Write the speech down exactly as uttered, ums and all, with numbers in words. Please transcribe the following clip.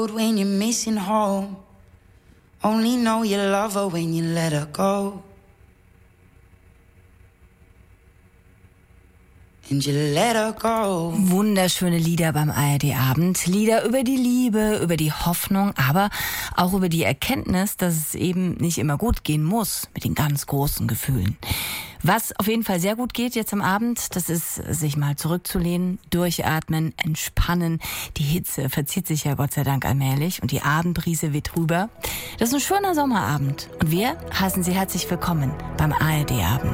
When you're missing home, only know you love her when you let her go. And you let her go. Wunderschöne Lieder beim A R D-Abend. Lieder über die Liebe, über die Hoffnung, aber auch über die Erkenntnis, dass es eben nicht immer gut gehen muss mit den ganz großen Gefühlen. Was auf jeden Fall sehr gut geht jetzt am Abend, das ist, sich mal zurückzulehnen, durchatmen, entspannen. Die Hitze verzieht sich ja Gott sei Dank allmählich und die Abendbrise weht rüber. Das ist ein schöner Sommerabend und wir heißen Sie herzlich willkommen beim A R D-Abend.